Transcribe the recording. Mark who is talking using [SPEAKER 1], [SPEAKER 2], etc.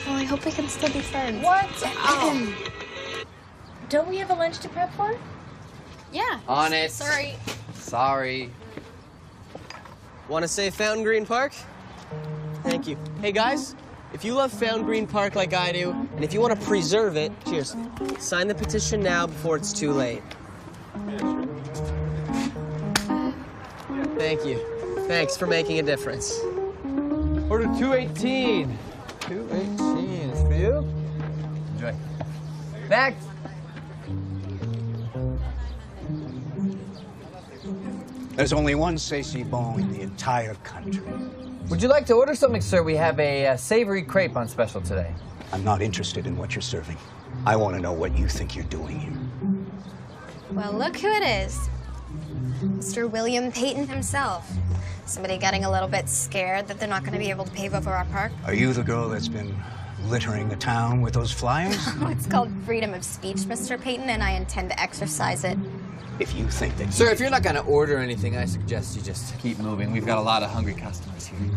[SPEAKER 1] Well, I hope we can still be friends.
[SPEAKER 2] What? Oh. Don't we have a lunch to prep for?
[SPEAKER 1] Yeah.
[SPEAKER 3] On it.
[SPEAKER 1] Sorry.
[SPEAKER 3] Sorry. Want to say Fountain Green Park? Thank you. Hey, guys, if you love Fountain Green Park like I do, and if you want to preserve it, cheers, sign the petition now before it's too late. Thank you. Thanks for making a difference.
[SPEAKER 4] Order 218. 218 is for you. Enjoy. Next.
[SPEAKER 5] There's only one Sacy-Bon in the entire country.
[SPEAKER 4] Would you like to order something, sir? We have a savory crepe on special today.
[SPEAKER 5] I'm not interested in what you're serving. I want to know what you think you're doing here.
[SPEAKER 1] Well, look who it is. Mr. William Peyton himself. Somebody getting a little bit scared that they're not going to be able to pave over our park.
[SPEAKER 5] Are you the girl that's been littering the town with those flyers?
[SPEAKER 1] Oh, it's called freedom of speech, Mr. Peyton, and I intend to exercise it.
[SPEAKER 5] If you think that...
[SPEAKER 4] Sir, if you're not going to order anything, I suggest you just keep moving. We've got a lot of hungry customers here.